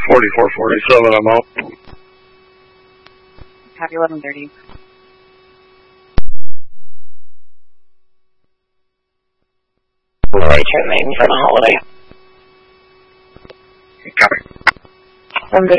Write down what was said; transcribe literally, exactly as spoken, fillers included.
forty-four forty-seven, I'm out. Happy eleven thirty. Return main for the holiday. Copy. I'm good.